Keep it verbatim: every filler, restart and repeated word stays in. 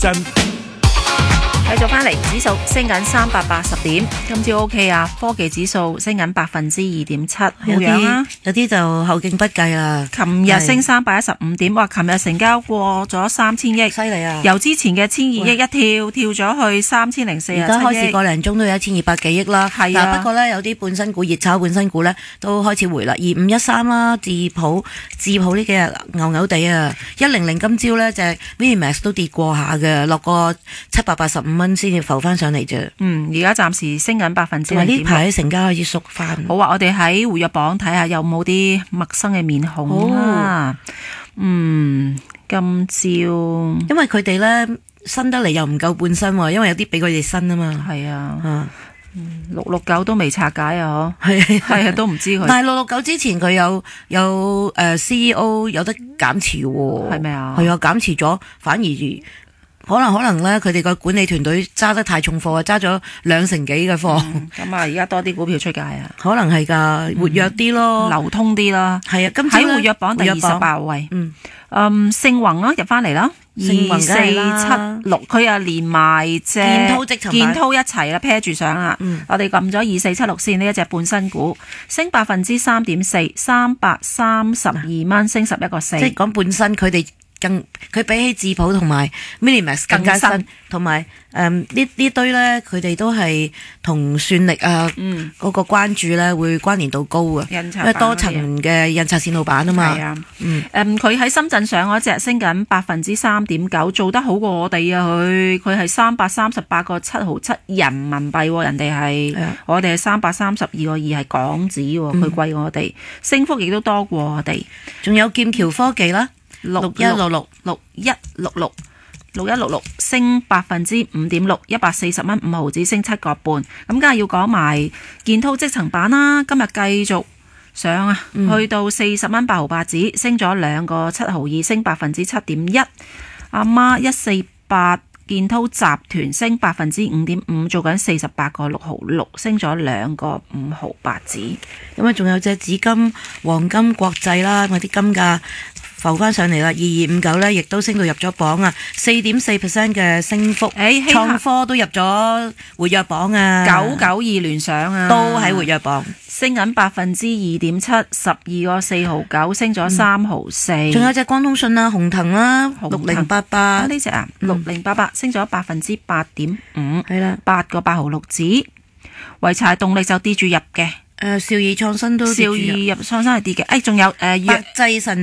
真。 繼續翻嚟，指數升緊三百八十點，今朝 O K 啊，科技指數升緊百分之二點七，好樣啊！ 有啲就後勁不繼啦。 琴日升三百一十五點，哇！琴日成交過咗三千億， 犀利啊！ 由之前嘅千二億一跳跳咗去三千零四十七億， 而家開始個零鐘都有一千二百幾億啦。 係啊， 不過咧有啲半新股熱炒半新股咧都開始回啦，二五一三啦，智普智普呢幾日牛牛地啊，一零零今朝咧隻 Minimax 都跌過下嘅，落個七百八十五蚊先至浮翻上嚟啫。 嗯，而家暫時升緊百分之零點六。 呢排成交開始縮翻。 好啊，我哋喺活躍榜睇下有冇啲陌生嘅面孔啊。嗯，今朝因為佢哋咧新得嚟又唔夠半新喎，因為有啲比佢哋新啊嘛。 係啊。 啊六六九都未拆解啊， 嗬，係係啊，都唔知佢。 但係六六九之前佢有有誒 C E O 有得減持喎， 係咪啊？ 係啊，減持咗，反而可能可能咧，佢哋個管理團隊揸得太重貨啊，揸咗兩成幾嘅貨。 咁啊，而家多啲股票出街啊， 可能係㗎，活躍啲咯， 流通啲啦。 係啊，今朝喺活躍榜第二十八位。 嗯， 嗯，盛宏啊，入翻嚟啦。二四七六，佢啊連埋隻建滔積層板建滔一齊啦，啤住上啦。 嗯我哋撳咗二四七六先呢一隻半新股，升百分之三點四，三百三十二蚊，升十一個四。 即係講本身佢哋更佢比起智普同埋 Minimax 更加新，同埋誒呢呢堆咧，佢哋都係同算力啊嗰、 嗯嗰個關注咧會關聯度高啊， 印刷因為多層嘅印刷線路板啊嘛。 係啊， 嗯誒佢喺深圳上嗰隻升緊百分之三點九，做得好過我哋啊！佢佢係三百三十八個七毫七人民幣，人哋係、 係啊我哋係三百三十二個二係港紙，佢貴過我哋，升幅亦都多過我哋。 仲有劍橋科技啦，六一六六六一六六六一六六升百分之五點六，一百四十蚊五毫子，升七個半。咁梗係要講埋建滔積層板啦，今日繼續上啊， 嗯去到四十蚊八毫八子，升咗兩個七毫二，升百分之七點一。阿媽一四八建滔集團升百分之五點五，做緊四十八個六毫六，升咗兩個五毫八子。 咁啊，仲有隻紫金黃金國際啦，咁啊啲金價浮翻上嚟啦，二二五九咧，亦都升到入咗榜啊，四點四 percent 嘅升幅。 誒， 創科都入咗活躍榜啊， 九九二聯想啊， 都喺活躍榜， 升緊百分之二點七，十二個四毫九，升咗三毫四。 仲有隻光通訊啦，紅騰啦，六零八八呢隻啊，六零八八升咗百分之八點五， 係啦， 八個八毫六子。濰柴動力就跌住入嘅， 誒，兆易創新都跌兆住入， 易入創新係跌嘅。誒，仲有誒， 百濟神